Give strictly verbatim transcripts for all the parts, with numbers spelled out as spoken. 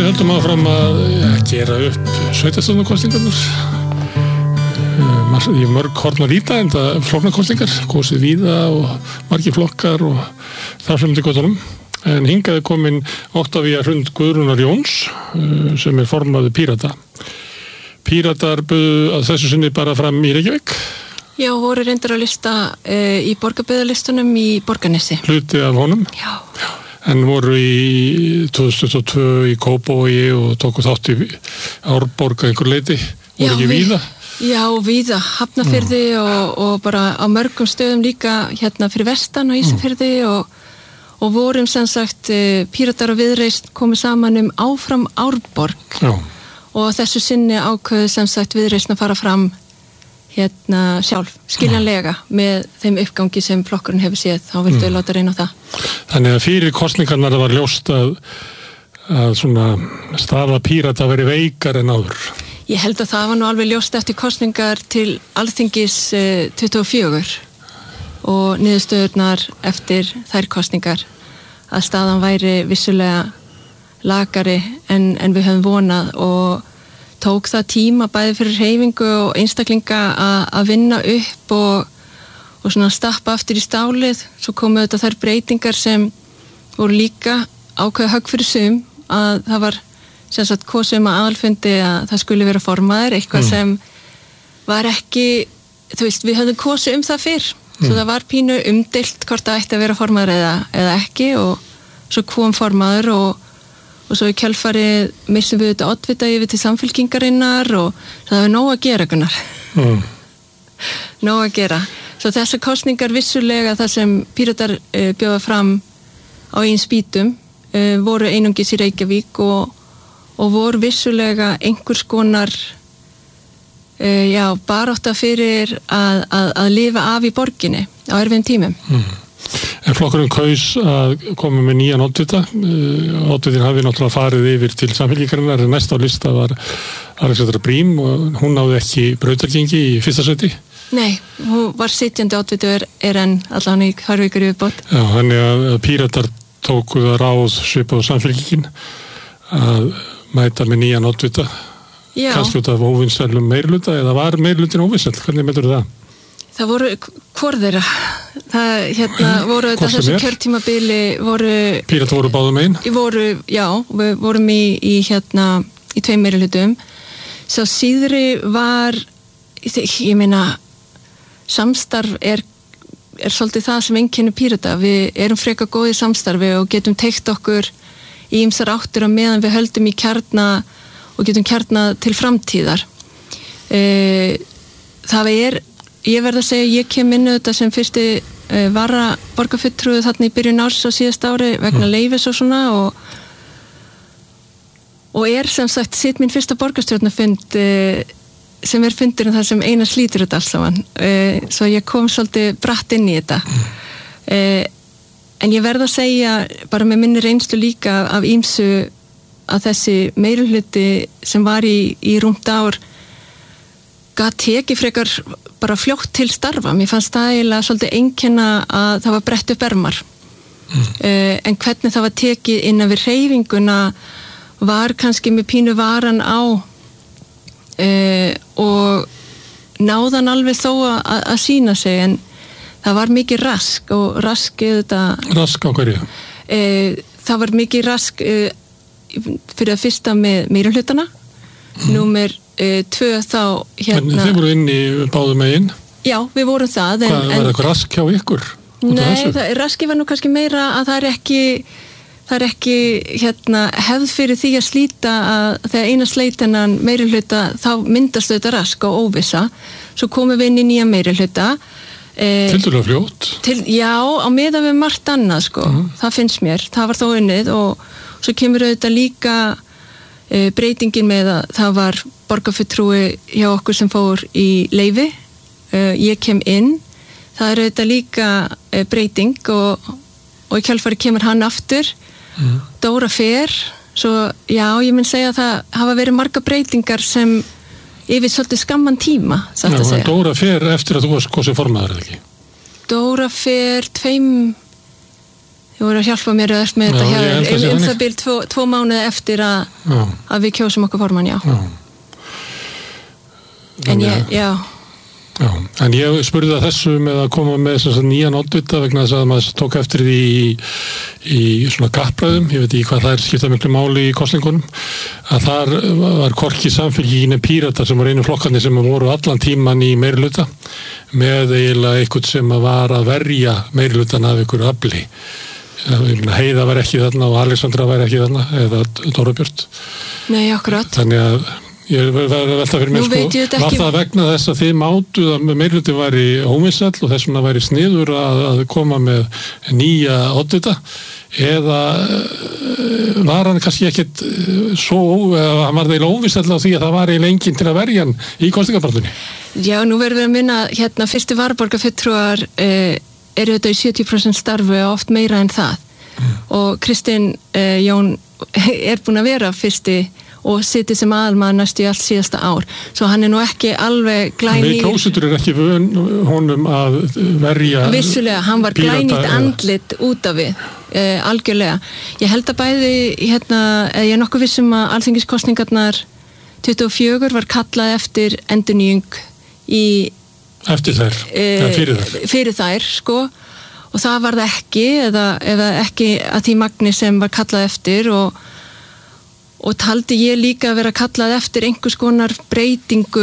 höldum áfram að ja, gera upp sveitarstjórnarkosningarnar. Í mörg horn að líta en það flokknarkosningar, kosið víða og margir flokkar og þar sem til gotunum. En hingaði komin Oktavía Hrund Guðrúnar Jóns sem er formaður Pírata. Píratar buðu að þessu sinni bara fram í Reykjavík. Já, voru reyndar að lista e, í borgarbyggðarlistunum í Borgarnesi. Hluti af honum. Já. Já. En voru í tvö þúsund tuttugu og tvö í Kópavogi og tóku þátt í Árborg að einhver leiti. Voru Já, ekki við, víða? Já, víða. Hafnarfirði og, og bara á mörgum stöðum líka hérna fyrir vestan á Ísafirði mm. og, og vorum sem sagt Píratar og Viðreisn komið saman um áfram Árborg. Já. Og þessu sinni ákveðu sem sagt Viðreisn að fara fram hérna sjálf, skiljanlega með þeim uppgangi sem flokkurinn hefur séð, þá vildu við mm. láta reyna á það. Þannig að fyrir kosningarnar var ljóst að, að svona staða Pírata veri veikar en áður. Ég held að það var nú alveg ljóst eftir kosningar til Alþingis eh, tuttugu og fjögur og niðurstöðurnar eftir þær kosningar að staðan væri vissulega lakari en, en við höfum vonað og tók það tíma bæði fyrir hreyfingu og einstaklinga að vinna upp og, og svona stappa aftur í stálið. Svo komu þetta þær breytingar sem voru líka ákveða högg fyrir sum að það var sem sagt kosið um að aðalfundi að það skulle vera formaður, eitthvað mm. sem var ekki, þú veist, við höfðum kosið um það fyrr. Mm. Svo það var pínu umdeilt hvort það ætti að vera formaður eða, eða ekki og svo kom formaður og og svo í kjölfarið missum við þetta oddvita yfir til samfylkingarinnar og það er nóg að gera, Gunnar. Mm. Nóg að gera. Svo þessar kosningar vissulega það sem Píratar uh, bjóða fram á einn spýtum uh, voru einungis í Reykjavík og, og voru vissulega einhvers konar uh, já, barátta fyrir að, að, að lifa af í borginni á erfiðum tímum. Mm. En flokkurinn kaus að koma með nýjan oddvita. Oddvitin hafi náttúrulega farið yfir til samfylkingarinnar en næst á lista var Alexandra Brím og hún náði ekki brautargengi í fyrsta seti. Nei, hún var sitjandi oddviti og er, er enn allan í Harvíkur yfirbót. Já, þannig að Píratar tóku það ráð svipað á samfylkingin að mæta með nýjan oddvita. Já. Kannski út af óvinsælum meirhluta eða var meirhlutin óvinsæll? Hvernig metur það? Það voru hvor þeirra. Það hérna voru þetta þessu kjörtímabili voru Píratar voru báðum einn? Voru, já, við vorum í, í hérna í tveim meirihlutum. Sá síðri var ég meina samstarf er, er svolítið það sem einkennir Pírata. Við erum frekar góð í samstarfi og getum teygt okkur í ýmsar áttir á meðan við höldum í kjarna og getum kjarna til framtíðar. E, það er Ég verð að segja, ég kem inn þetta sem fyrsti uh, vara borgarfulltrúi þarna í byrjun árs á síðast ári vegna mm. leyfis og svona og, og er sem sagt sitt mín fyrsta borgarstjórnarfund uh, sem er fundurinn þar sem Einar slítur þetta alls saman. Uh, svo ég kom svolítið bratt inn í þetta. Mm. Uh, en ég verð að segja, bara með minni reynslu líka af ýmsu að þessi meirihluti sem var í, í rúmt ár gat tekið frekar bara fljótt til starfa. Mér fannst það eiginlega svolítið einkenna að það var brett upp ermar. Mm. Uh, en hvernig það var tekið innan við hreyfinguna var kannski með pínu varan á uh, og náðan alveg þó að, að sína sig en það var mikið rask og rask þetta... Rask á hverju? Uh, það var mikið rask uh, fyrir að fyrsta með meirihlutana. Mm. Númer Uh, tvö þá hérna... En þið voru inn í báðum megin? Já, við vorum það. En, Hvað, var það eitthvað rask hjá ykkur? Nei, það, raski var nú kannski meira að það er ekki, það er ekki hérna, hefð fyrir því að slíta að þegar eina sleitinan meirihluta þá myndast þetta rask og óvissa. Svo komum við inn í nýja meirihluta. Eh, Tildulega fljótt? Til, já, á meðan við margt annað sko. Uh-huh. Það finnst mér. Það var þó unnið og svo kemur auðvitað líka eh, breytingin með að það var borgarfulltrúi hjá okkur sem fór í leyfi. Uh, ég kem inn. Það er auðvitað líka uh, breyting og, og í kjölfari kemur hann aftur. Mm. Dóra fer. Svo já, ég mun segja að það hafa verið marga breytingar sem yfir svolítið skamman tíma. Já, en Dóra fer eftir að þú varst kosið formaður eða ekki? Dóra fer tveim, Þið voru að hjálpa mér öll með þetta hjá um, um það bíl tvo, tvo mánuði eftir að, að við kjósum okkur formann, já. já. En ég, já. Já, en ég spurði að þessu með að koma með þess að nýjan oddvita vegna þess að maður tók eftir því í, í svona kappræðum, ég veit ekki hvað það er skipta miklu máli í kosningunum, að þar var hvorki Samfylkingin Píratar sem var einu flokkarnir sem voru allan tíman í meirihluta með eiginlega eitthvað sem var að verja meirihlutan af ykkur afli. Heiða var ekki þarna og Alexandra var ekki þarna eða Dóra Björt. Nei, akkurat. Þannig að ég var að velta fyrir mér sko, var það vegna þess að þið mátuð að meirihluti væri óvinsæll og þess vegna væri sniður að, að koma með nýja oddvita eða var hann kannski ekkit svo, eða hann var þeirra óvinsæll á því að það var eiginlega enginn til að verja hann í kosningabaráttunni? Já, nú verðum við að minna hérna fyrstu varaborgarfulltrúar eh, eru þetta í sjötíu prósent starfi og oft meira en það mm. og Kristinn eh, Jón er búin að vera fyrsti og sitið sem aðalmaður næstu í allt síðasta ár. Svo hann er nú ekki alveg glænýr. Við kjósendur er ekki vön honum að verja vissulega, hann var glænýtt andlit út af við, uh, algjörlega. Ég held að bæði, hérna, ég er nokkuð vissum að alþingiskosningarnar tuttugu og fjögur var kallað eftir endurnýjung í eftir þær, uh, eða fyrir þær. Fyrir þær, sko. Og það var það ekki, eða, eða ekki að því magni sem var kallað eftir og og taldi ég líka að vera kallað eftir einhvers konar breytingu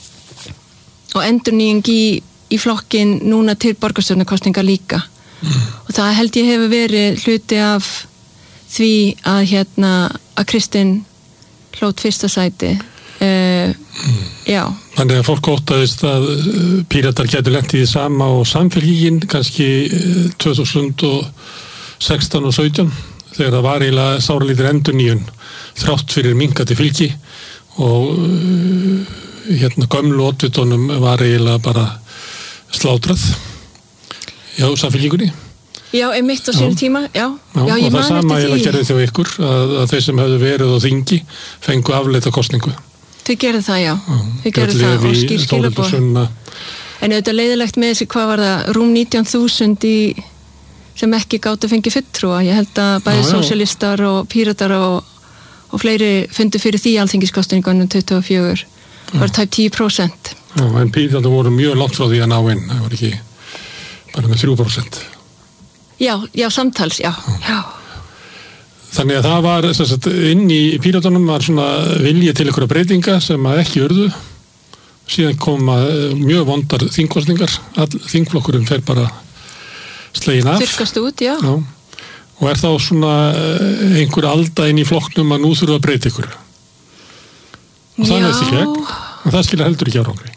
og endurnýjung í, í flokkin núna til borgarstjórnarkosninga líka. Mm. Og það held ég hefur verið hluti af því að hérna að Kristinn hlót fyrsta sæti. Uh, mm. Já. Þannig að fólk óttaðist að Píratar gætu lent í því sama og Samfylkingin kannski tvö þúsund og sextán og sautján þegar það var eiginlega sáralítur endurnýjun þrátt fyrir minkandi fylgi og uh, hérna gömlu oddvitunum var eiginlega bara slátrað já, Samfylkingunni. Já, einmitt á sínum tíma, já. Já, já og það sama eiginlega gerði þjó ykkur að, að þeir sem hefðu verið á þingi fengu afleita kosningu. Þau gerðu það, já. já Þau gerðu það og skýr skilaboð. En auðvitað leiðilegt með þessi, hvað var það, rúm nítján þúsund í sem ekki gátu fengið fulltrúa. Ég held að bæði sósíalistar og Píratar og og fleiri fundu fyrir því alþingiskosningunum tuttugu og fjögur var tæp tíu prósent. Já, en Píratar voru mjög langt frá því að ná inn, það var ekki bara með þrjú prósent. Já, já, samtals, já. já. Þannig að það var, sagt, inn í Píratunum var svona vilji til einhverja breytinga sem að ekki urðu. Síðan koma mjög vondar þingkosningar, þingflokkurinn fer bara slegin af. Þurrkast út, já. Já. Og er þá svona einhver alda inn í flokknum að nú þurfa að breyta ykkur? Og það veist ekki ekki, og það skilja heldur ekki árangri.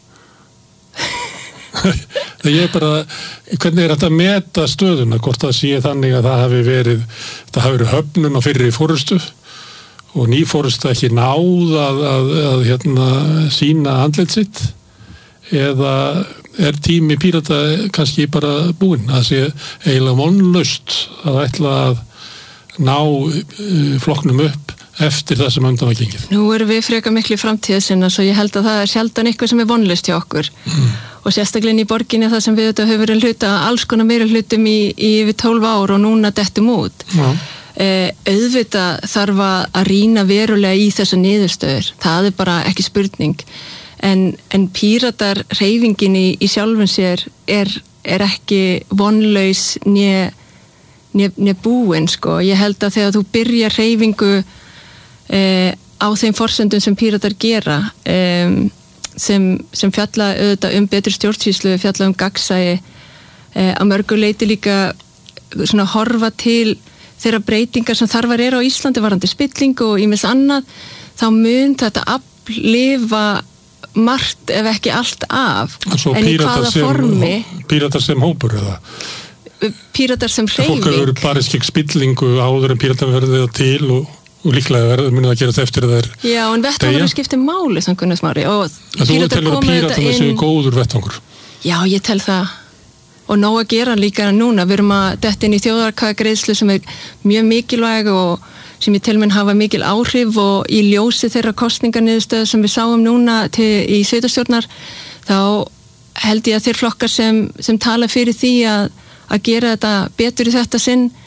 Það ég er bara, hvernig er þetta að meta stöðuna, hvort það sé þannig að það hafi verið, það hafi verið höfnun á fyrri fórustu og ný fórustu ekki náð að, að, að hérna, sína andlit sitt eða er tími Pírata kannski bara búinn að sé eiginlega vonlaust að ætla að ná flokknum upp eftir það sem undan var gengið. Nú erum við freka miklu í framtíðasinna svo ég held að það er sjaldan eitthvað sem er vonlaust hjá okkur mm. og sérstaklega í borginni það sem við þetta höfum verið hluta alls konar meira hlutum í, í yfir tólf ár og núna dettum út. Já. Eh, auðvitað þarf að rýna verulega í þessa niðurstöður. Það er bara ekki spurning. En, en Píratar hreyfingin í, í sjálfum sér er, er ekki vonlaus né, né, né búin sko. Ég held að þegar þú byrjar hreyfingu eh, á þeim forsendum sem Píratar gera eh, sem, sem fjalla auðvitað um betri stjórnsýslu, fjalla um gagnsæi eh, að mörgu leiti líka svona horfa til þeirra breytingar sem þarfar eru á Íslandi varandi spillingu og ýmis annað, þá mun þetta afl lifa margt ef ekki allt af en í hvaða sem, formi Píratar sem hópur eða Píratar sem hreyfing fólk hefur bara skikk spillingu áður en Píratar verður til og, og líklega verður munið að gerast eftir það er já en vettvangur skiptir máli sem Gunnar Smári og Píratar komið þetta inn séu góður vettvangur já ég tel það og nóg að gera líka núna við erum að detta inn í þjóðarkagreiðslu sem er mjög mikilvæg og sem ég tel minn hafa mikil áhrif og í ljósi þeirra kosningarniðurstöðu sem við sáum núna til, í sveitarstjórnar þá held ég að þeir flokkar sem, sem tala fyrir því að, að gera þetta betur í þetta sinn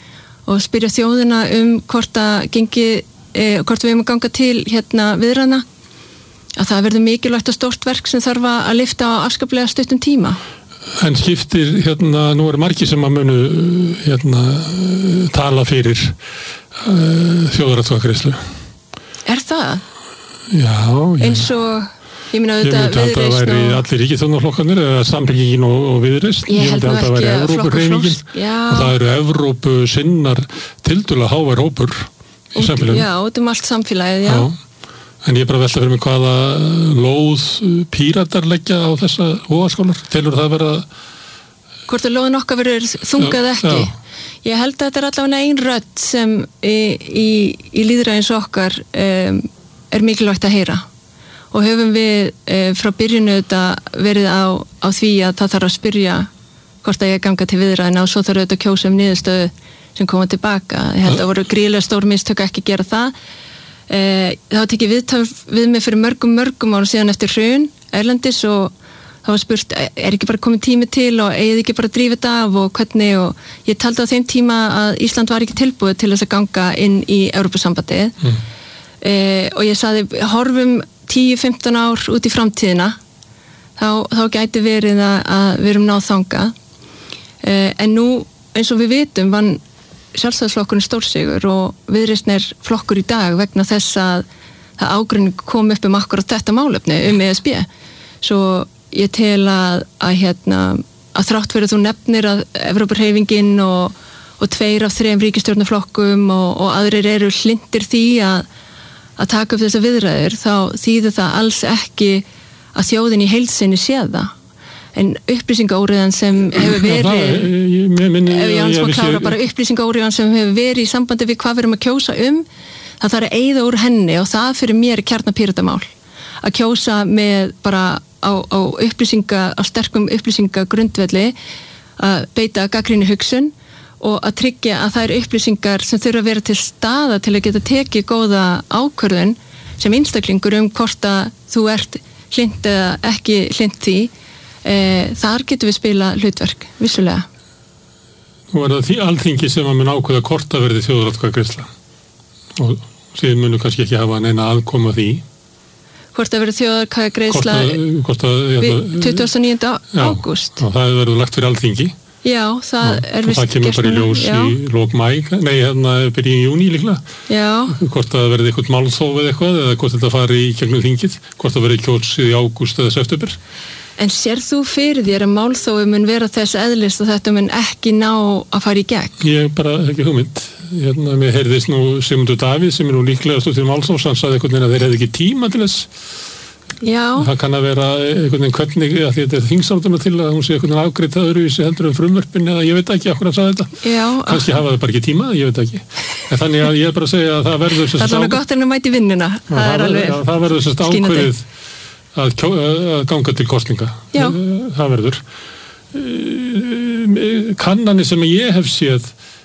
og spyrja þjóðina um hvort að gengi, eh, hvort við erum að ganga til hérna viðræðna, að það verður mikilvægt og stórt verk sem þarf að lyfta á afskaplega stuttum tíma. En skiptir, hérna, nú eru margir sem að munu, hérna, tala fyrir uh, þjóðaratkvæðagreiðslu. Er það? Já. Ég, eins og, ég meina auðvitað Viðreisn og... Ég myndi að það væri allir ríkisstjórnarflokkarnir, eða Samfylkingin og, og Viðreisn. Ég held nú ekki að flokkur flokks, já. Og það eru Evrópu sinnar tildulega hávar hópur í samfélaginu. Já, út um allt samfélagið, já. já. En ég er bara að velta fyrir mig hvaða lóð Píratar leggja á þessa vogaskólar. Telur það vera... Hvort að lóðin okkar verður þungað já, ekki. Já. Ég held að þetta er allavega ein rödd sem í, í, í lýðræðins okkar um, er mikilvægt að heyra. Og höfum við um, frá byrjunu þetta verið á, á því að það þarf að spyrja hvort að ég ganga til viðræðina og svo þarf auðvitað að kjósa um niðurstöðu sem koma tilbaka. Ég held að voru gríðlega stór mistök ekki gera það. Eh, það var tekið viðtal við mig fyrir mörgum mörgum ára síðan eftir hrun erlendis og það var spurt er ekki bara komið tími til og eigið ekki bara að drífa þetta af og hvernig og ég taldi á þeim tíma að Ísland var ekki tilbúið til þess að ganga inn í Evrópusambandið mm. eh, og ég saði horfum tíu til fimmtán ár út í framtíðina þá, þá gæti verið að, að við erum náð þangað eh, en nú eins og við vitum vann sjálfstæðisflokkurinn stórsigur og Viðreisn er flokkur í dag vegna þess að það ágreining kom upp um akkurat þetta málefni um E S B. Svo ég tel að, að, hérna, að þrátt fyrir þú nefnir að Evrópuhreyfingin og, og tveir af þrejum ríkisstjórnarflokkum og, og aðrir eru hlindir því að, að taka upp þessa viðræður þá þýðir það alls ekki að þjóðin í heild sinni sé það. En upplýsingaóreiðan sem hefur verið ef ég hans má klára bara upplýsingaóreiðan sem hefur verið í sambandi við hvað við erum að kjósa um það þarf að eyða úr henni og það fyrir mér er kjarnapíratamál að kjósa með bara á, á upplýsinga á sterkum upplýsingagrundvelli að beita gagnrýni hugsun og að tryggja að það eru upplýsingar sem þurfa að vera til staða til að geta tekið góða ákvörðun sem einstaklingur um hvort að þú ert hlynnt eða ekki hlynnt því Eh, þar getum við spila hlutverk, vissulega. Nú er það því alþingi sem að mun ákveða hvort að verði þjóðaratkvæðagreiðsla og síðan munu kannski ekki hafa neina aðkoma því. Hvort að verði þjóðaratkvæðagreiðsla tuttugasta og níunda ágúst. Og það verður lagt fyrir alþingi. Já, það já, er vist gert. Það kemur bara í ljós já. Í lok mæ, nei hérna byrja í júní líklega. Já. Hvort að verði eitthvað málþóf eða eitthvað eða hvort þetta fari í gegnum þingið, hvort að verði kjósið í ágúst eða september. En sér þú fyrir þér að málþófi mun vera þess eðlist að þetta mun ekki ná að fara í gegn? Ég bara ekki hugmynd. Hérna, mér heyrðist nú Sigmundur Davíð sem er nú líklega stóð til málþófs, hann sagði einhvern veginn að þeir hefði ekki tíma til þess. Já. Það kann að vera einhvern veginn hvernig, að þetta er þingsáttuna til að hún sé einhvern veginn afgreitt öðruvísi heldur um frumvörpin eða ég veit ekki okkur að sagði þetta. Já. Kannski hafa þau bara ekki tíma, ég veit ekki. En þannig að ég er bara að segja að það verður það er gott en að mæti vinnuna. Það, það er alveg það, það verður sérst ákveðið Að, kjó, að ganga til kosninga. Já. Það verður kannanir sem ég hef séð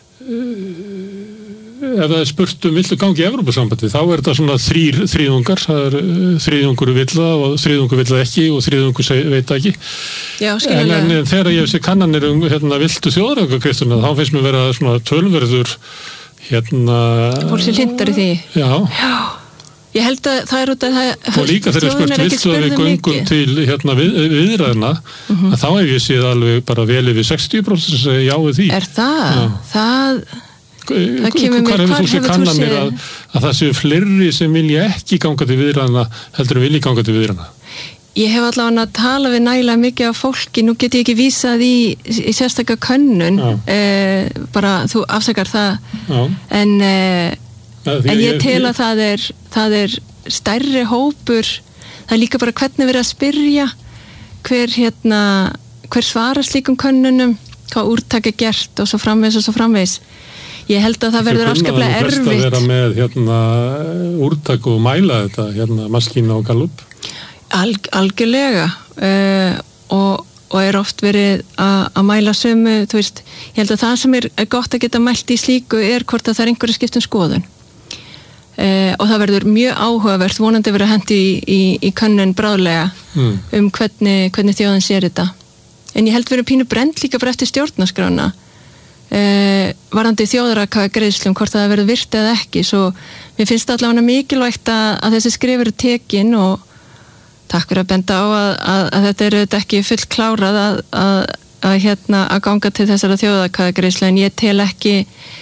ef það er spurt um viltu gangi í Evrópusambandi þá er þetta svona þrýr þriðungar það er þriðungur vilja og þriðungur vilja ekki og þriðungur veit ekki. Já, en, en, en þegar ég hef séð kannanir um hérna, viltu þjóðaratkvæðagreiðsluna þá finnst mér vera svona tölverður hérna fólk sem hlintar í því. Já. Já. Ég held að það er út að það og líka þegar ég spurt viltu að við göngum til hérna við, viðræðina mm -hmm. þá hef ég séð alveg bara vel yfir sextíu prósent sem segja já við því. Er það? Já. Það það kemur mér, hvar hefur þú séð kanna mér að, að það séu fleiri sem vilja ekki ganga til viðræðina heldur en vilja ganga til viðræðina? Ég hef allavega að tala við nægilega mikið af fólki, nú get ég ekki vísað í, í sérstakka könnun eh, bara þú afsakar það já. en eh, En ég tel að það er, það er stærri hópur, það er líka bara hvernig verið að spyrja hver, hérna, hver svara slíkum könnunum, hvað úrtak er gert og svo framvegs og svo framvegs. Ég held að það verður afskaplega erfitt. Það er best að vera með hérna, úrtak og mæla þetta, hérna, Maskína og Gallup. Alg, algjörlega uh, og, og er oft verið að mæla sömu, þú veist, ég held að það sem er, er gott að geta mælt í slíku er hvort að það er einhverju skiptum skoðun. Uh, og það verður mjög áhugavert vonandi verið að hendi í, í, í könnun bráðlega mm. um hvernig, hvernig þjóðan sér þetta en ég held verið pínu brend líka bara eftir stjórnarskrána uh, varðandi þjóðaratkvæðagreiðslum hvort það verður virt eða ekki, svo mér finnst allavega mikilvægt að, að þessi skrif eru tekin og takk fyrir að benda á að, að, að þetta eru þetta ekki full klárað að, að, að, hérna, að ganga til þessara þjóðaratkvæðagreiðslu, en ég tel ekki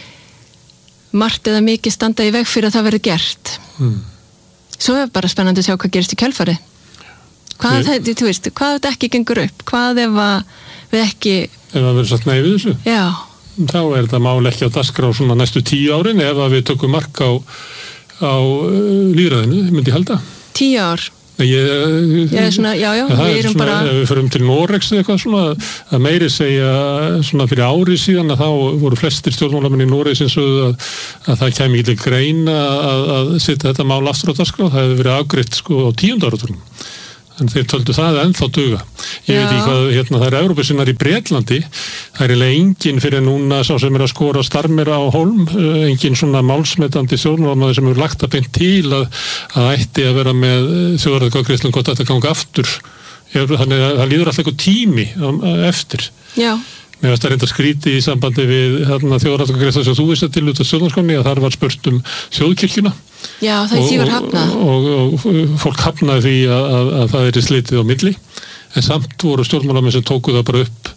margt eða mikið standa í veg fyrir að það verður gert. Mm. Svo er bara spennandi að sjá hvað gerist í kjölfari. Hvað yeah. þetta, þú veist, hvað þetta ekki gengur upp? Hvað ef að við ekki... Ef að verður satt nei við þessu? Já. Þá er þetta mál ekki á dagskrá svona næstu tíu árin ef að við tökum mark á, á uh, lýðræðinu, myndi ég halda. Tíu ár? Ég, ég, já, svona, já, já, það við er erum svona, bara... ef við förum til Noregs eða eitthvað svona, að meiri segja svona fyrir ári síðan að þá voru flestir stjórnmálamenn í Noregs eins og að, að það kæmi ekki til greina að, að setja þetta mál aftur á dagskrá, það hefði verið afgreitt sko á tíunda áratugum. En þeir töldu það ennþá duga. Ég Já. veit ekki hvað, hérna, það er Evrópusinnar í Bretlandi, það er eiginlega enginn fyrir núna sá sem er að skora starmir á hólm, enginn svona málsmetandi stjórnmálamaður sem hefur lagt að beint til að, að ætti að vera með þjóðaratkvæðagreiðslum gott að þetta ganga aftur. Þannig að það líður alltaf eitthvað tími eftir. Já. Mér varst að reynda skríti í sambandi við hérna, þjóðaratkvæðagreiðslu sem þú veist til út af stjórnarskránni að þar var spurt um þjóðkirkjuna. Já, það er því var hafnað. Og, og, og fólk hafnaði því að, að, að það er slitið á milli, en samt voru stjórnmálamenn sem tóku það bara upp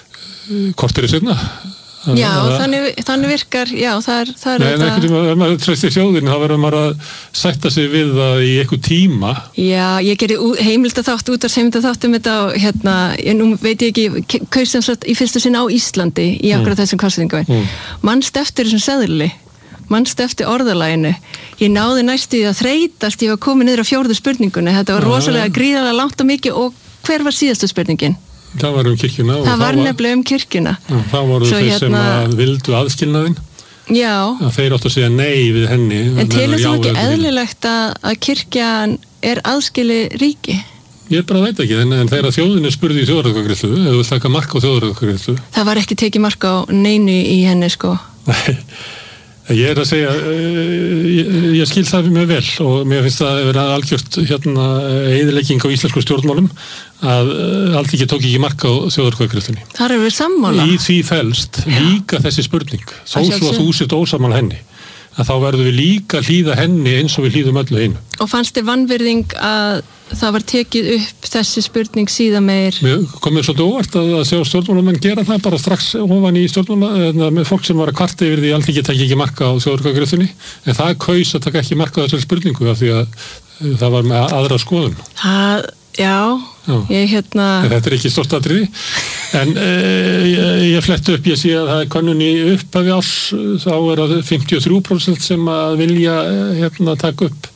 korteri seinna. Já, að, þannig, þannig virkar, já, það er... Það er nei, en ekkert um að, ef maður treystir þjóðinni, þá verður maður að sætta sig við það í eitthvað tíma. Já, ég gerði heimildaþátt, útvarpsheimildaþátt um þetta og hérna, ég nú veit ég ekki, kaus sem sagt í fyrsta sinni á Íslandi í akkurat mm. þessum kosningum. Mm. Manst eftir þessum seðli, manst eftir orðalaginu. Ég náði næstu að þreytast, ég var komin niður á fjórðu spurninguna, þetta var rosalega gríðarlega langt og mikið og hver var síðasta spurningin? Það var um kirkjuna. Það var nefnilega um kirkjuna. Já, það voru Svo þeir hérna, sem að vildu aðskilnaðinn. Já. Að þeir áttu að segja nei við henni. En telur þú ekki eðlilegt að, að kirkjan er aðskili ríki? Ég bara veit ekki, en, en þegar þjóðinni spurði í þjóðaratkvæðagreiðslu, ef þú vilt taka mark á þjóðaratkvæðagreiðslu. Það var ekki tekið mark á neinu í henni, sko. Nei. Ég er að segja, ég, ég skil það mjög vel og mér finnst það að vera algjört hérna eyðilegging á íslensku stjórnmálum að Alþingi tók ekki mark á þjóðaratkvæðagreiðslunni. Þar erum við sammála. Í því felst líka þessi spurning, þó svo að þú sért ósammála henni, að þá verðum við líka hlýða henni eins og við hlýðum öllu einu. Og fannst þér vanvirðing að það var tekið upp þessi spurning síðan meir? Mér komið svolítið óvart að, að sjá stjórnmálamenn gera það bara strax ofan í stjórnmála með fólk sem var að kvarta yfir því Alþingi taki ekki marka á þjóðaratkvæðagreiðslunni, en það kaus að taka ekki marka á þessari spurningu af því að það var með aðra skoðun. Það, já, já. Ég hérna... En þetta er ekki stórt atriði, en e, ég, ég flett upp, ég sé að það er könnun í upphafi árs, þá er það fimmtíu og þrjú prósent sem að vilja hérna taka upp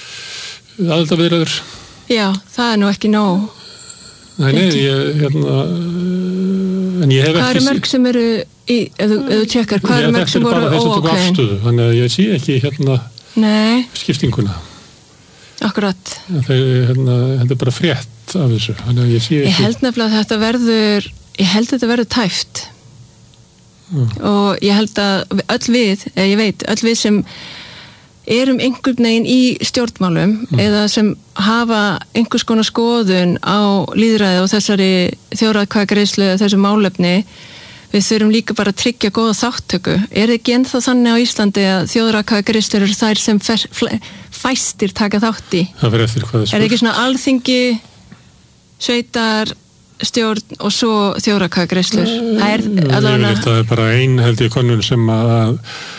aðildarviðræður. Já, það er nú ekki nóg. Nei, nei, ég, hérna, en ég hef ekki... Hvað eru mörg sem eru, í, ef þú tjekkar, hvað eru mörg sem voru óákveðin? Þetta er bara þess að tóku afstöðu, þannig að ég sé ekki hérna nei. Skiptinguna. Akkurat. Þeir, hérna, þetta er bara frétt af þessu, þannig að ég sé ekki... Ég held nefnilega að þetta verður, ég held að þetta verður tæft. Mm. Og ég held að öll við, eða ég veit, öll við sem erum einhvern veginn í stjórnmálum mm. eða sem hafa einhvers konar skoðun á lýðræði og þessari þjóðaratkvæðagreiðslu eða þessu málefni, við þurfum líka bara að tryggja góða þáttöku. Er ekki ennþá þannig á Íslandi að þjóðaratkvæðagreiðslur eru þær sem fer, fæstir taka þátt í? Það verður eftir hvað það er ekki svona alþingi, sveitar, stjórn og svo þjóðaratkvæðagreiðslur? Það er allavega... Það er bara ein held ég könnun sem að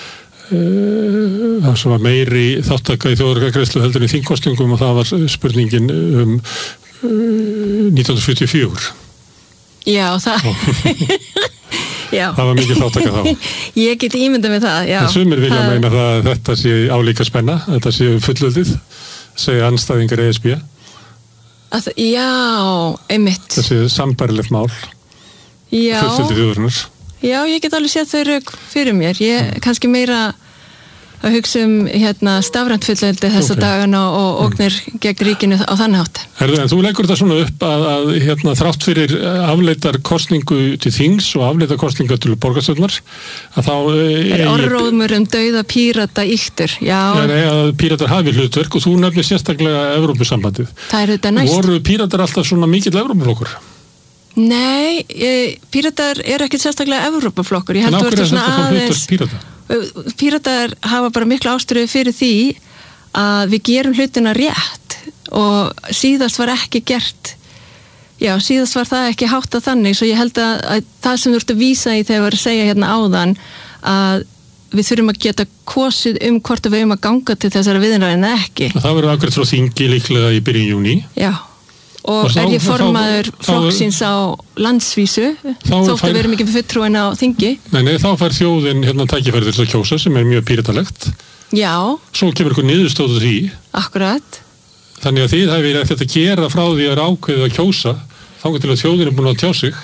það sem var meiri þáttaka í þjóðaratkvæðagreiðslu heldur í þingkosningum og það var spurningin um nítján hundruð fjörutíu og fjögur. Já, það já. Það var mikið þáttaka þá. Ég get ímyndað með það, já. En sumir vilja það... meina það að þetta sé álíka spenna, þetta sé fullöldið, segja andstæðingar E S B. Að, já, einmitt. Það sé sambærilegt mál, fullöldið þjóðarinnar. Já, ég get alveg séð þau rauk fyrir mér. Ég kannski meira að hugsa um hérna, stafrænt fullveldi þessa okay. dagana og ógnir mm. gegn ríkinu á þannig hátt. Herðu, en þú leggur þetta svona upp að, að hérna, þrátt fyrir afleitar kosningu til þings og afleitar kosningu til borgarstjórnar að þá... Er orðróðmur um dauða pírata ýktur, já. Já, nei, að píratar hafi hlutverk og þú nefnir sérstaklega Evrópusambandið. Það er þetta næst. Voru píratar alltaf svona mikill Evrópuflokkur? Nei, ég, Píratar er ekkert sérstaklega Evrópuflokkur. Ég held að þetta svona aðeins Pírata? Píratar hafa bara miklu ástríðu fyrir því að við gerum hlutina rétt og síðast var ekki gert já, síðast var það ekki háttað þannig, svo ég held að, að það sem þú ert að vísa í þegar við erum að segja hérna áðan að við þurfum að geta kosið um hvort við erum að ganga til þessara viðræðina en ekki. Það verður afgreitt frá þingi líklega í byrjun júní. Já, og, og þá, er ég formaður þá, flokksins á landsvísu þótt að við erum ekki fulltrúin á þingi. Nei, nei, þá fær þjóðin hérna tækifæri til að kjósa sem er mjög píratalegt. Já. Svo kemur eitthvað niðurstöðu því. Akkurat. Þannig að þið hefur ekkert að gera frá því að ákveða að kjósa þangað til að þjóðin er búin að tjá sig.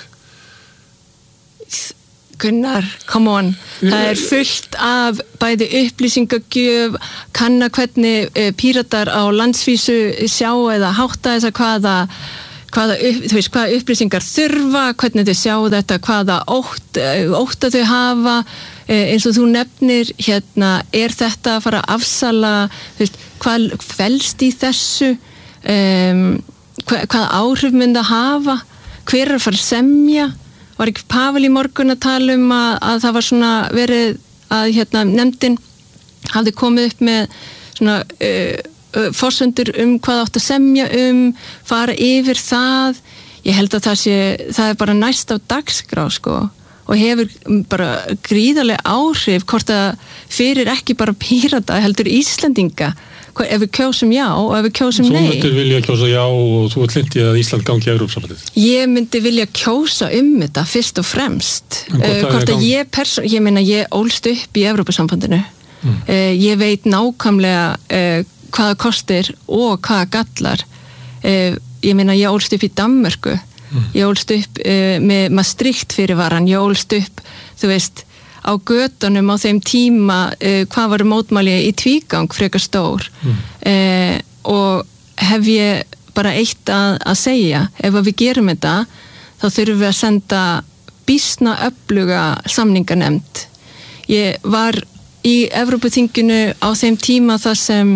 Gunnar, come on. Það er fullt af bæði upplýsingagjöf, kanna hvernig uh, Píratar á landsvísu sjá eða hátta þess að hvaða, hvaða, upp, þú veist, hvaða upplýsingar þurfa, hvernig þau sjá þetta, hvaða ótt, ótta þau hafa, uh, eins og þú nefnir, hérna, er þetta að fara að afsala, þú veist, hvað felst í þessu, um, hva, hvaða áhrif mun það hafa, hver er að fara að semja, var ekki Pavel í morgun að tala um að, að það var svona verið að hérna nefndin hafði komið upp með svona uh, uh, forsendur um hvað átt að semja um, fara yfir það. Ég held að það sé, það er bara næst á dagskrá sko og hefur bara gríðarlega áhrif hvort að fyrir ekki bara Pírata heldur Íslendinga. Ef við kjósum já og ef við kjósum nei. Þú myndir vilja kjósa já og þú ert hlindi að Ísland gangi í Evrópusambandið. Ég myndi vilja kjósa um þetta fyrst og fremst. Uh, hvort að ég persón, ég meina ég ólst upp í Evrópusambandinu. Mm. Uh, ég veit nákvæmlega uh, hvaða kostir og hvaða gallar. Uh, ég meina ég ólst upp í Danmörku. Mm. Ég ólst upp uh, með Maastricht fyrirvaran. Ég ólst upp, þú veist, á götunum á þeim tíma uh, hvað var mótmæli í tvígang frekar stór mm. uh, og hef ég bara eitt að, að segja, ef við gerum þetta þá þurfum við að senda býsna öfluga samninganemnd. Ég var í Evrópuþinginu á þeim tíma þar sem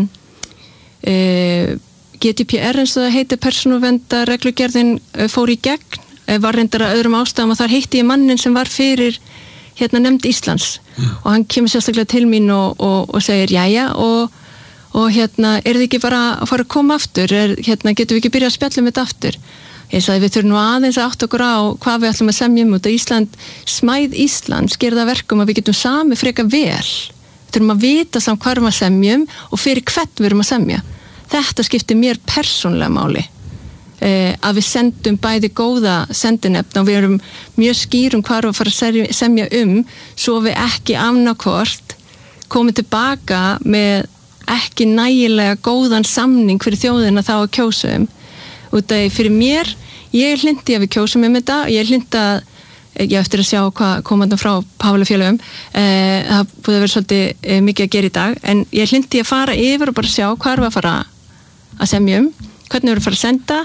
uh, G D P R eins og það heitir persónuverndar-reglugerðin uh, fór í gegn, uh, var reyndar að öðrum ástæðum og þar heitti ég mannin sem var fyrir hérna nefnd Íslands mm. og hann kemur sérstaklega til mín og, og, og segir jæja og, og hérna er þið ekki bara að fara að koma aftur, er, hérna getum við ekki byrjað að spjalla um þetta aftur. Ég sagði við þurfum nú aðeins að átta okkur á hvað við ætlum að semja um út á Ísland, smæð Íslands gerir það verkum að við getum sami freka vel, við þurfum að vita samt hvað erum að semjum og fyrir hvern við erum að semja. Þetta skiptir mér persónlega máli. Eh, að við sendum bæði góða sendinefn og við erum mjög skýrum hvað við fara að semja um svo við ekki annarkvort komum tilbaka með ekki nægilega góðan samning fyrir þjóðina þá að kjósa um. Út af fyrir mér, ég er hlindi að við kjósum um þetta, ég er hlindi að ég eftir að sjá hvað komandan frá Pávlafélögum, eh, það búið að vera svolítið eh, mikið að gera í dag, en ég er hlindi að fara yfir og bara sjá hvað erum við að fara að semja um, hvernig við erum að fara að senda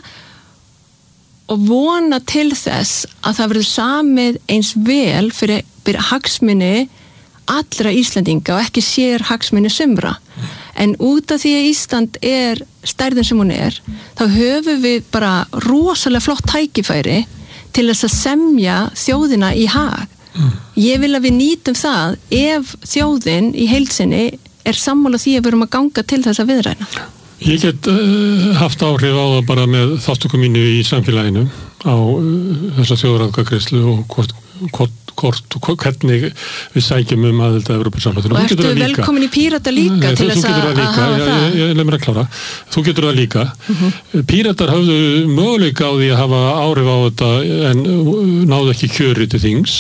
og vona til þess að það verður samið eins vel fyrir, fyrir hagsmuni allra Íslendinga og ekki sér hagsmuni sumra. En út af því að Ísland er stærðin sem hún er, þá höfum við bara rosalega flott tækifæri til þess að semja þjóðina í hag. Mm. Ég vil að við nýtum það ef þjóðin í heilsinni er sammála því að við erum að ganga til þessa viðræðna. Ég get uh, haft áhrif á það bara með þáttöku mínu í samfélaginu á uh, þessa þjóðaratkvæðagreiðslu og hvort, hvort, hvort og hvernig við sækjum um aðild að Evrópusambandinu. Og ertu velkomin í Pírata líka Nei, til þess að hafa það? Ég, ég leið mér að klára. Þú getur það líka. Mm-hmm. Píratar hafðu möguleika á því að hafa áhrif á þetta en náðu ekki kjöri til þings.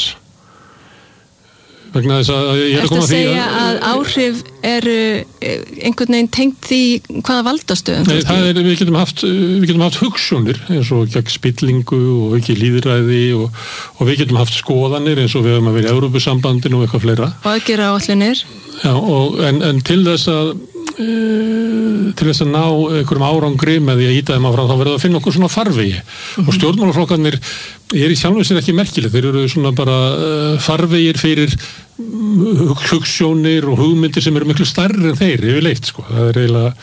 Vegna þess að ég er að koma að því að... Ertu að segja að áhrif eru einhvern veginn tengt því hvaða valdastöðum? Nei, það er, við getum haft, við getum haft hugsunir eins og gegn spillingu og ekki lýðræði og, og við getum haft skoðanir eins og við höfum að vera í Evrópusambandinu og eitthvað fleira. Og að gera áallinir? Já, og, en, en til þess að e, til þess að ná einhverjum árangri með því að íta þeim áfram þá verður að finna okkur svona farvegi mm-hmm. og stjórnmálaflokkarnir er í sjálfum sér ekki merkileg, þeir eru svona bara uh, farvegir fyrir hugssjónir og hugmyndir sem eru miklu stærri en þeir yfirleitt sko, það er eiginlega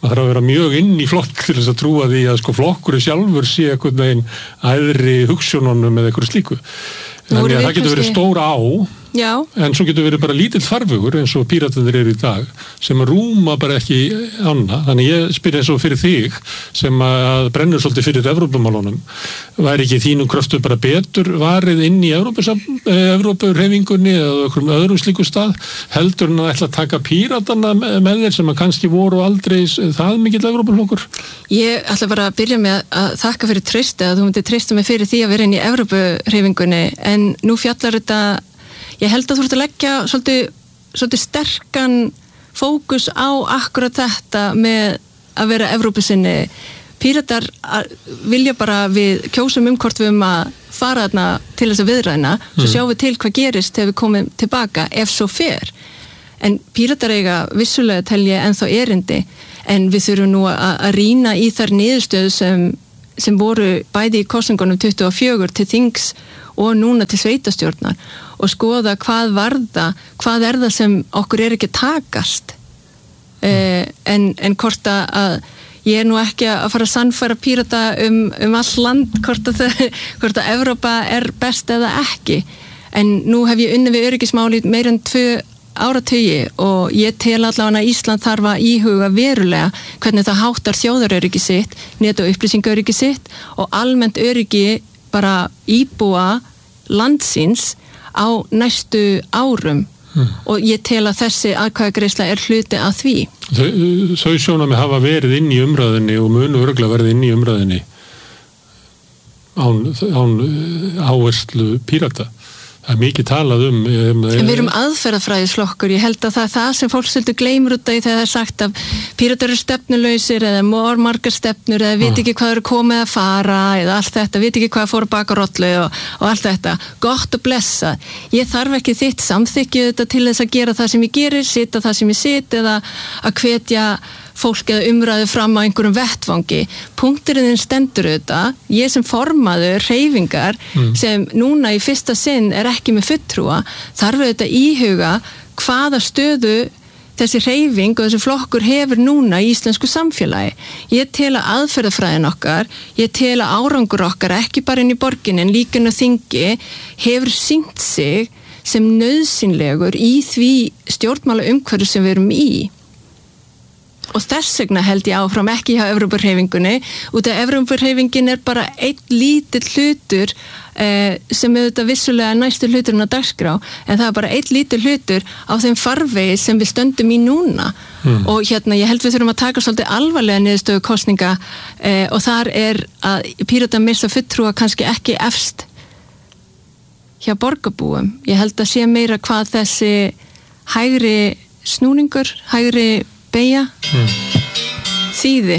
maður þarf að vera mjög inn í flokk til þess að trúa því að sko flokkurinn sjálfur sé einhvern veginn æðri hugsjónunum eða eitthvað slíku. Þannig að það getur verið stór á, Já. En svo getur verið bara lítill farvegur eins og píratarnir eru í dag sem að rúma bara ekki ána. Þannig ég spyr eins og fyrir þig sem að brennur svolítið fyrir Evrópumálunum. Væri ekki þínum kröftu bara betur varið inn í Evrópuhreyfingunni eða okkur öðrum slíku stað heldur en að ætla að taka píratarna með þér sem að kannski voru aldrei það mikill Evrópuflokkur? Ég ætla bara að byrja með að þakka fyrir treysti að þú myndir treysta mig fyrir því að vera inn í Evrópuhreyfingunni en nú fjallar þetta Ég held að þú ert að leggja svolítið, svolítið sterkan fókus á akkurat þetta með að vera Evrópusinni. Píratar vilja bara við kjósum um hvort við um að fara þarna til þess að viðræna, mm. svo sjáum við til hvað gerist þegar við komum tilbaka ef svo fer. En píratar eiga vissulega telja ennþá erindi, en við þurfum nú að, að rýna í þær niðurstöðu sem, sem voru bæði í kosningunum tuttugu og fjögur til þings og núna til sveitastjórnar og skoða hvað varða, hvað er það sem okkur er ekki takast eh, en, en hvort að ég er nú ekki að fara að sannfæra pírata um, um all land hvort að, það, hvort að Evrópa er best eða ekki en nú hef ég unnið við öryggismáli meira en tvö áratugi og ég tel allavega að Ísland þarf að íhuga verulega hvernig það háttar þjóðaröryggi sitt, net- og upplýsingaöryggi sitt og almennt öryggi bara íbúa landsins á næstu árum hmm. og ég tel að þessi atkvæðagreiðsla er hluti að því. Þau, þau sjónarmið hafa verið inn í umræðinni og munu örugglega verið inn í umræðinni án, án áherslu pírata. Það er mikið talað um... um en við erum aðferðafræðisflokkur. Ég held að það er það sem fólk svolítið gleymur út af því þegar það er sagt að píratar eru stefnulausir eða margar stefnur eða veit ekki hvað eru komið að fara eða allt þetta, veit ekki hvað fór að baka rollu og, og allt þetta. Gott og blessa. Ég þarf ekki þitt samþykju þetta til þess að gera það sem ég gerir, sita það sem ég sit eða að hvetja fólk eða umræðu fram á einhverjum vettvangi. Punkturinn stendur auðvitað, ég sem formaður hreyfingar mm. sem núna í fyrsta sinn er ekki með fulltrúa, þarf auðvitað íhuga hvaða stöðu þessi hreyfing og þessi flokkur hefur núna í íslensku samfélagi. Ég tel að aðferðafræðin okkar, ég tel að árangur okkar ekki bara inn í borginni en líka inn á þingi hefur sýnt sig sem nauðsynlegur í því stjórnmála umhverfi sem við erum í. Og þess vegna held ég áfram ekki hjá Evrópuhreyfingunni út af Evrópuhreyfingin er bara einn lítill hlutur eh, sem auðvitað vissulega næstu hluturinn á dagskrá en það er bara einn lítill hlutur á þeim farvegi sem við stöndum í núna mm. og hérna ég held við þurfum að taka svolítið alvarlega niðurstöðu kosninga eh, og þar er að Píratar missa fulltrúa kannski ekki efst hjá borgarbúum. Ég held að sé meira hvað þessi hægri snúningur, hægri beigja mm. þýði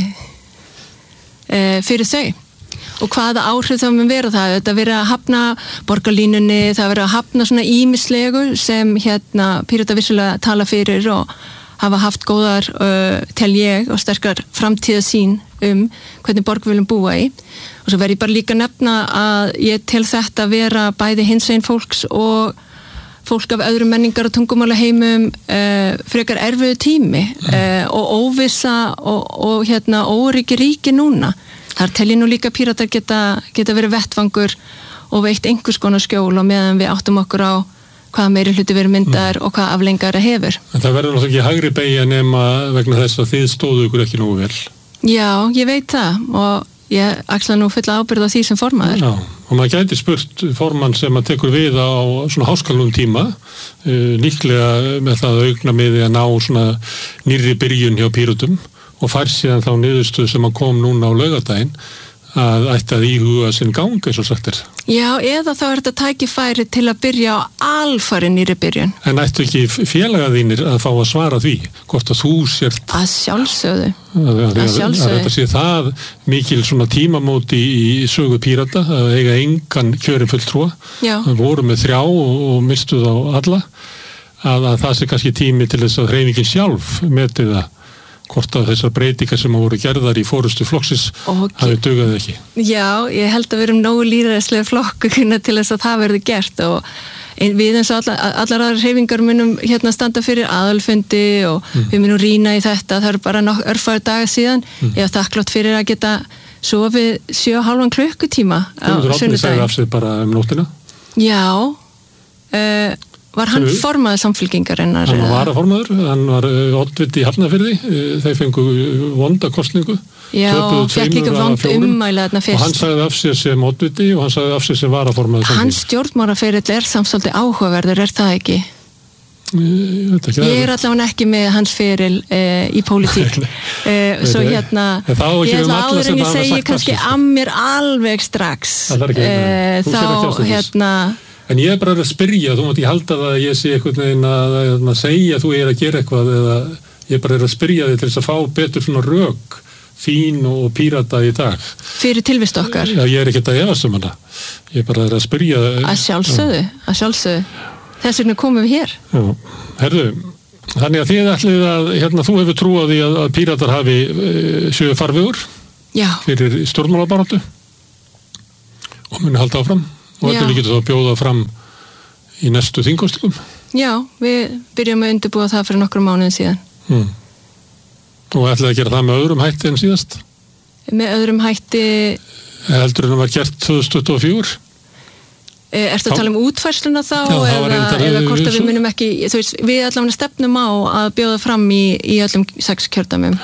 e, fyrir þau og hvaða áhrif það mun vera það þetta verið að hafna borgarlínunni það verið að hafna svona ímislegu sem hérna Píratar vissulega tala fyrir og hafa haft góðar uh, tel ég og sterkar framtíðasýn um hvernig borg við viljum búa í og svo verið ég bara líka nefna að ég tel þetta vera bæði hinsegin fólks og fólk af öðrum menningar og tungumála heimum uh, frekar erfiðu tími uh, og óvissa og, og hérna óryggi ríki núna. Þar tel ég nú líka Píratar geta, geta verið vettvangur og veitt einhvers konar skjól og meðan við áttum okkur á hvaða meiri hluti verið myndar mm. og hvaða aflengar það hefur. En það verður náttúrulega ekki hægri beygja nema vegna þess að þið stóðu ykkur ekki nógu vel. Já, ég veit það og ég axla nú fulla ábyrgð á því sem formaður. Já, og maður gæti spurt formann sem að tekur við á svona háskalum tíma, uh, líklega með það augna miði að ná svona nýrri byrjun hjá Píratum og fær síðan þá niðurstöð sem að kom núna á laugardaginn að ætti að íhuga sinn gang eins og sagt er. Já, eða þá er þetta tækifæri til að byrja á alfari nýri byrjun. En ættu ekki félaga þínir að fá að svara því hvort að þú sért að sjálfsögðu að, að, að, að þetta sé það mikil svona tímamóti í, í sögu Pírata að eiga engan kjörin fulltrúa að voru með þrjá og, og mistu þá alla að, að það sé kannski tími til þess að hreyfingin sjálf meti það hvort að þessar breytingar sem voru gerðar í fórustu flokksins okay. hafi dugað ekki. Já, ég held að við erum nógu lýðræðislega flokkur til þess að það verði gert og ein, við eins og allar, allar aðrar hreyfingar munum hérna standa fyrir aðalfundi og mm. við munum rýna í þetta, það eru bara nokk örfæri dagar síðan, mm. ég var þakklátt fyrir að geta sofið sjö og hálfan klukkutíma á sunnudaginn. Þú myndir segja af sig bara um nóttina? Já, uh, var hann Þeir, formaður samfylkingarinnar? Hann var varaformaður, hann var uh, oddviti í Hafnarfirði, uh, þeir fengu vonda kosningu. Já, fekk líka vond ummæli þarna fyrst. Og hann sagði af sér sem oddviti og hann sagði af sér sem varaformaður. Hans stjórnmálaferill er samt svolítið áhugaverður, er það ekki? Ég, ekki ég er allavega ekki með hans feril uh, í pólitík uh, svo hérna ég ætla áður en ég segi kannski að mér alveg strax uh, þá hérna en ég er bara að spyrja, þú mátt ekki halda það að ég sé einhvern veginn að, að, að segja að þú er að gera eitthvað eða ég bara er að spyrja þig til þess að fá betur svona rök þín og Pírata í dag fyrir tilvist okkar já, ég er ekkert að efast um hana ég bara er að spyrja að sjálfsögðu, að sjálfsögðu þess vegna komum við hér. Já, herðu, þannig að þið ætlið að, hérna, þú hefur trú á því að, að Píratar hafi e, sjöu farvegur Já. Fyrir stjórnmálabaráttu og muni halda áfram og Já. Allir getur þá að bjóða fram í næstu þingkosningum. Já, við byrjum að undirbúa það fyrir nokkrum mánuðin síðan. Hmm. Og ætlið að gera það með öðrum hætti en síðast? Með öðrum hætti... Heldur en það var gert tvö þúsund tuttugu og fjögur? Ertu að tala um útfærsluna þá Já, eða, eða hvort að við munum ekki, þú veist, við allavega stefnum á að bjóða fram í, í öllum sex kjördæmum.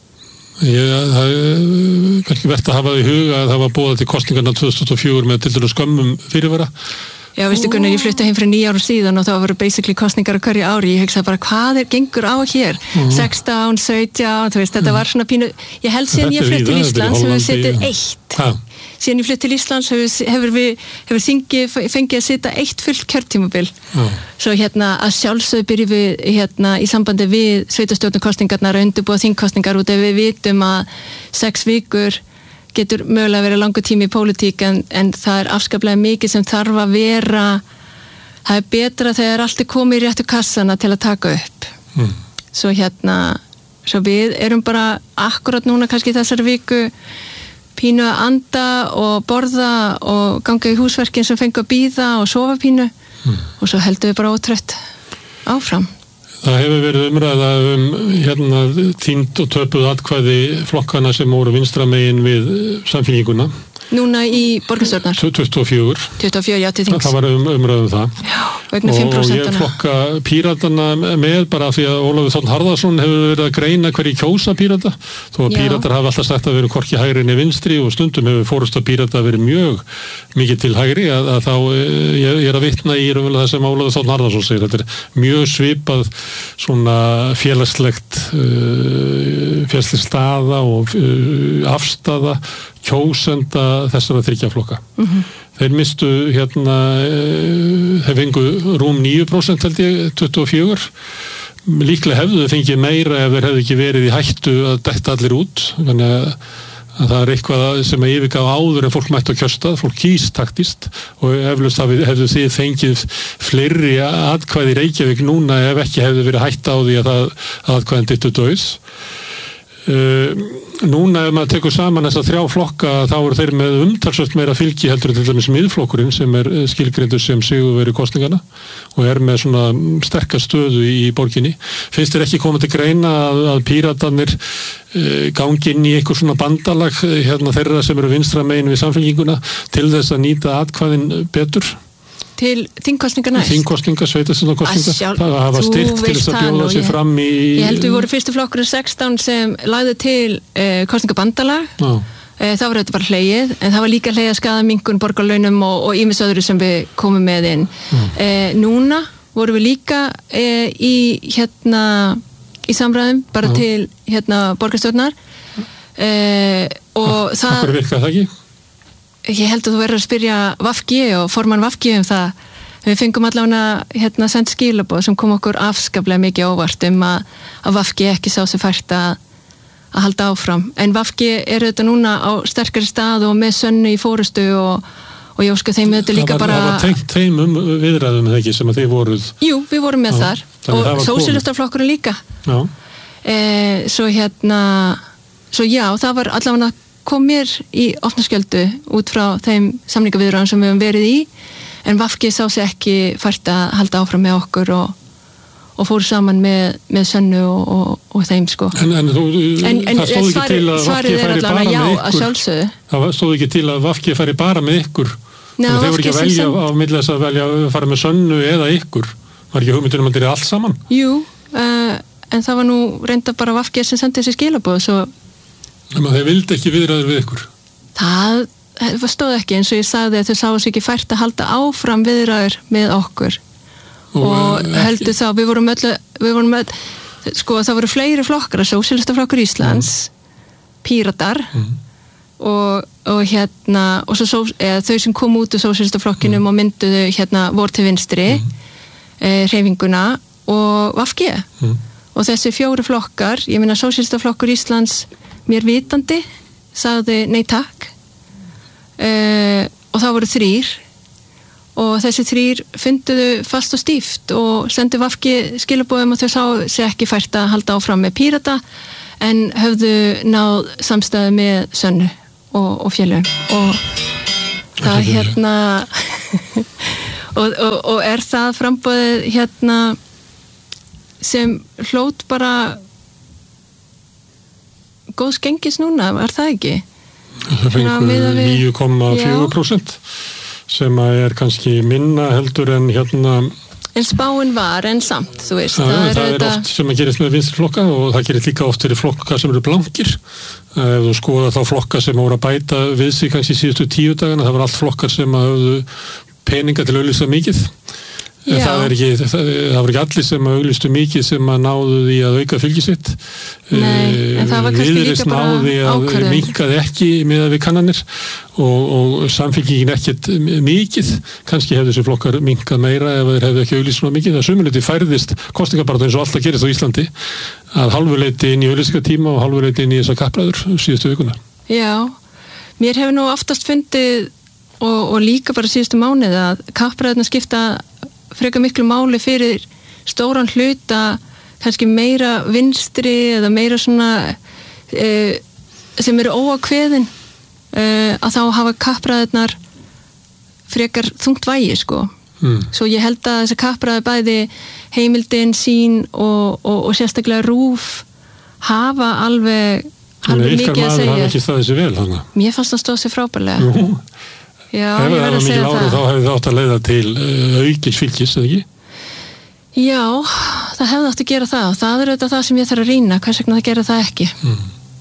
Ég, það er kannski verðt að hafa í huga að það var búið til kosningarna tvö þúsund tuttugu og fjögur með til dæmis skömmum fyrirvara. Já, veistu Gunnar, ég flutti heim fyrir níu árum síðan og þá voru basically kosningar á hverju ári. Ég hugsaði bara, hvað er gengur á hér? Mm. sextán, sautján, þú veist, þetta mm. var svona pínu, ég held síðan ég flutti til Íslands sem við setið eitt. Ha. Síðan ég flutti til Íslands hefur, hefur, við, hefur þingi fengið að setja eitt fullt kjörtímabil. Mm. Svo hérna að sjálfsögðu byrjum við hérna í sambandi við sveitarstjórnarkosningarnar að undirbúa þingkosningar út ef við vitum að sex vikur getur mögulega verið langur tími í pólitík en, en það er afskaplega mikið sem þarf að vera það er betra þegar allt er komið í réttu kassana til að taka upp mm. svo hérna svo við erum bara akkurat núna kannski þessari viku pínu að anda og borða og ganga í húsverkin sem fengu að bíða og sofa pínu mm. og svo heldum við bara ótrött áfram. Það hefur verið umræða um hérna þyngd og töpuð atkvæði flokkana sem voru vinstra megin við samfélkinguna. Núna í borgarstjórnar? tuttugu og fjögur. tuttugu og fjögur, já, til þings. Það var um, umræða um það. Já, vegna fimm prósent. Og ég flokka Píratana með bara því að Ólafur Þ. Harðarson hefur verið að greina hverju kjósa Pírata. Þó að Píratar hafa alltaf sagt að vera hvorki hægri en vinstri og stundum hefur forysta Pírata verið mjög mikið til hægri að, að þá ég, ég er að vitna í það sem Ólafur Þ. Harðarson segir. Þetta er mjög svipað svona félagslegt uh, félagsleg staða og uh, afstaða kjósenda þessara þriggja flokka. Mm-hmm. Þeir mistu hérna, þeir fengu rúm níu prósent held ég, tuttugu og fjögur. Líklega hefðu þau fengið meira ef þeir hefðu ekki verið í hættu að detta allir út. Þannig að, að það er eitthvað sem að yfirgaf áður en fólk mættu að kjörstað, fólk kýst taktist og eflaust hefðu þið fengið fleiri atkvæði í Reykjavík núna ef ekki hefðu verið hætta á því að það atkvæðin dyttu dauð. Uh, núna ef maður tekur saman þessa þrjá flokka þá eru þeir með umtalsvert meira fylgi heldur til dæmis miðflokkurinn sem er skilgreindur sem sigurvegari kosningana og er með svona sterka stöðu í borginni. Finnst þér ekki komið til greina að, að Píratarnir uh, gangi inn í eitthvað svona bandalag hérna þeirra sem eru vinstra megin við samfélkinguna til þess að nýta atkvæðin betur? Til þingkostninga næst? Þingkostninga, sveitarstjórnarkostninga. Það hafa styrkt til þess að bjóða sig fram í... Ég held við voru fyrstu flokkurinn sextán sem lagði til uh, kostningabandalag. Já. Uh, það var þetta bara hlegið, en það var líka hlegið að skaða minnkun, borgarlaunum og, og ýmis öðru sem við komum með inn. Uh, núna vorum við líka uh, í hérna í samræðum bara Já. Til hérna borgarstjórnar uh, og það... Akkur virka það ekki? Ég held að þú verður að spyrja V G og formann V G um það. Við fengum allavega hérna send skilaboð sem kom okkur afskaplega mikið óvart um að, að V G ekki sá sig fært að, að halda áfram. En V G er þetta núna á sterkari stað og með Sönnu í fórustu og, og ég óska þeim þetta líka bara... Það var tengt þeim um viðræðum eða ekki sem að þið voruð... Jú, við vorum með Já, þar og sósíalistaflokkurinn líka. Já. E, svo hérna... Svo já, það var allavega kom mér í opna skjöldu út frá þeim samningaviðræðum sem við höfum verið í en V G sá sig ekki fært að halda áfram með okkur og, og fór saman með, með Sönnu og, og, og þeim sko. En, en, þú, en, en það stóð ekki til að V G færi bara já, með ykkur. Það stóð ekki til að V G færi bara með ykkur. Nei, þeir voru ekki að velja sem... á milli þess að velja að fara með Sönnu eða ykkur. Var ekki hugmyndunum að þetta er allt saman? Jú, uh, en það var nú reynda bara V G sem sendi þessi skilaboð. Svo... Þannig að þeir vildi ekki viðræður við ykkur? Það, það stóð ekki, eins og ég sagði að þau sáu sig ekki fært að halda áfram viðræður með okkur. Og, og heldur þá, við vorum öll, við vorum öll, sko það voru fleiri flokkar, Sósíalistaflokkur Íslands, mm. Píratar, mm. og, og hérna, og svo eða, þau sem kom út úr Sósíalistaflokkinum mm. og mynduðu hérna vor til vinstri, mm. E, hreyfinguna og V G mm. og þessi fjóri flokkar, ég meina Sósíalistaflokkur Íslands mér vitandi sagði nei takk e, og það voru þrýr og þessi þrýr funduðu fast og stíft og sendu V G skilaboðum og þau sá sig ekki fært að halda áfram með Pírata en höfðu náð samstæðu með Sönnu og, og félögum og það hérna Og, og, og er það framboðið hérna sem hlót bara góðs gengis núna, var það ekki? Það fengur níu komma fjögur prósent sem er kannski minna heldur en hérna en spáin var en samt, þú veist það, það, er, það er þetta... oft sem að gerist með vinstri flokka og það gerist líka oft fyrir flokka sem eru blankir ef þú skoða þá flokka sem voru að bæta við sig kannski síðustu tíu dagana, það var allt flokkar sem að höfðu peninga til að auglýsa mikið en það er ekki, það, það var ekki allir sem að auglýstu mikið sem að náðu því að auka fylgi sitt Nei, en það var kannski líka bara ákvörðun minkaði ekki með að við kannanir og, og samfylgingin ekkert mikið, kannski hefði þessi flokkar minkað meira ef þeir hefði ekki auglýst svona mikið, það sumuleyti færðist kosningabaráttu eins og alltaf gerist á Íslandi að hálfuleyti inn í auglýsingatíma og hálfuleyti inn í þessa kappræður síðustu vikuna. Já, mér hefur nú oftast fundið Og, og líka bara síðustu mánuði að kappræðurnar skipta frekar miklu máli fyrir stóran hluta kannski meira vinstri eða meira svona e, sem eru óákveðin e, að þá hafa kappræðurnar frekar þungt vægi sko mm. svo ég held að þessi kappræður bæði heimildin sín og, og, og sérstaklega RÚV hafa alveg, alveg mikið að segja. Ykkar maður hafa ekki staðið sér vel hana? Mér fannst það stóð sér frábærlega. Jú. Já, ef það var mikil ára þá hefði það átt að leiða til uh, aukins fylgis, eða ekki? Já, það hefði átt að gera það og það er auðvitað það sem ég þarf að rýna hvers vegna það gera það ekki mm.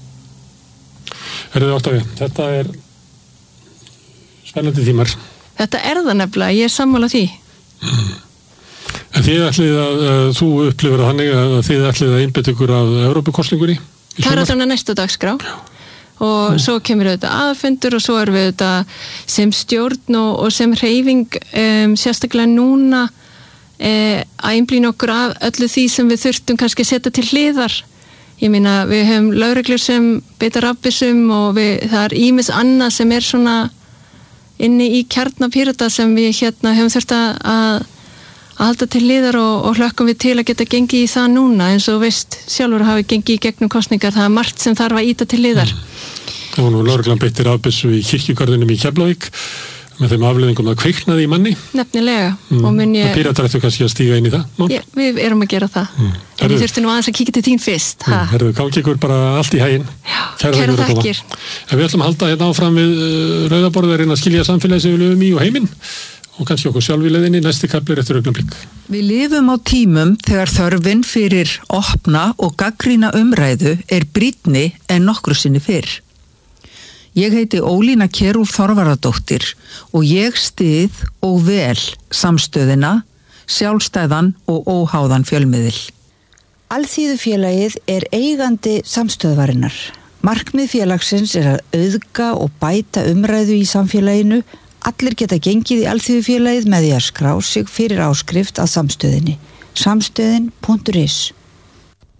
Herðu Oktavía, þetta er spennandi tímar. Þetta er það nefnilega, ég er sammála því mm. En þið ætlið að uh, þú upplifir að þannig að þið ætlið að einbetta ykkur af Evrópukosningunni? Það er alltaf næsta dagskrá Já og mm. svo kemur auðvitað aðfundur og svo erum við auðvitað sem stjórn og, og sem hreyfing um, sérstaklega núna eh, að einblína okkur af öllu því sem við þurftum kannski að setja til hliðar. Ég meina við höfum lögreglur sem beita rafbyssum og við, það er ýmis annað sem er svona inni í kjarna Pírata sem við hérna höfum þurft að, að halda til hliðar og, og hlökkum við til að geta gengið í það núna eins og veist sjálfur hafi gengið í gegnum kosningar, það er margt sem þarf að íta til hliðar. Mm. Það var nú lögreglan beittir rafbyssu í kirkjugarðinum í Keflavík með þeim afleiðingum að kviknaði í manni. Nefnilega. Mm. Og mun ég... Píratar ættu kannski að stíga inn í það? Ég, við erum að gera það. Mm. En við þurftum nú aðeins að kíkja til þín fyrst. Mm. Herðu, gangi ykkur bara allt í hæginn. Já, kæra þakkir. En við ætlum að halda hérna áfram við uh, Rauðaborðið að reyna að skilja samfélagi sem við lifum í og heiminn og kannski okkur sjálf í leiðinni, næsti kaplir eftir augnablik. Við lifum á tímum þegar þörfin fyrir opna og gagnrýna umræðu er brýnni en nokkru sinni fyrr. Ég heiti Ólína Kjerúlf Þorvarðardóttir og ég styð og vel samstöðina, sjálfstæðan og óháðan fjölmiðil. Alþýðufélagið er eigandi samstöðvarinnar. Markmið félagsins er að auðga og bæta umræðu í samfélaginu. Allir geta gengið í Alþýðufélagið með því að skrá sig fyrir áskrift að samstöðinni. samstöðin punktur is